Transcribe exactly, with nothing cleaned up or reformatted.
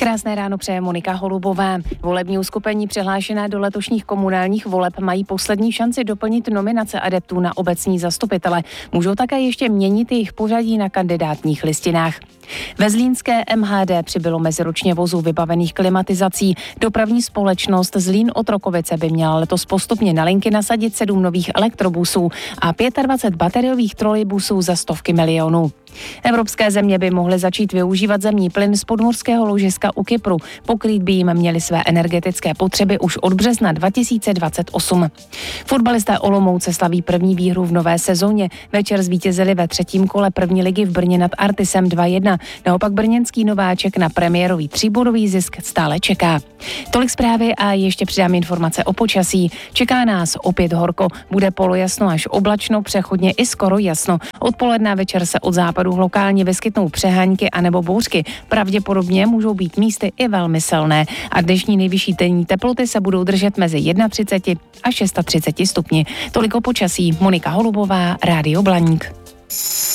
Krásné ráno přeje Monika Holubová. Volební uskupení přihlášené do letošních komunálních voleb mají poslední šanci doplnit nominace adeptů na obecní zastupitele. Můžou také ještě měnit jejich pořadí na kandidátních listinách. Ve zlínské M H D přibylo meziročně vozů vybavených klimatizací. Dopravní společnost Zlín Otrokovice by měla letos postupně na linky nasadit sedm nových elektrobusů a dvacet pět bateriových trolejbusů za stovky milionů. Evropské země by mohly začít využívat zemní plyn z podmořského ložiska u Kypru. Pokrýt by jim měly své energetické potřeby už od března dva tisíce dvacet osm. Fotbalisté Olomouce slaví první výhru v nové sezóně. Večer zvítězili ve třetím kole první ligy v Brně nad Artisem dva jedna. Naopak brněnský nováček na premiérový tříbodový zisk stále čeká. Tolik zprávy a ještě přidám informace o počasí. Čeká nás opět horko, bude polojasno až oblačno, přechodně i skoro jasno. Odpoledne večer se od západu lokálně vyskytnou přehánky anebo bouřky. Pravděpodobně můžou být místy i velmi silné. A dnešní nejvyšší denní teploty se budou držet mezi třicet jedna a třicet šest stupni. Tolik o počasí. Monika Holubová, Rádio Blaník.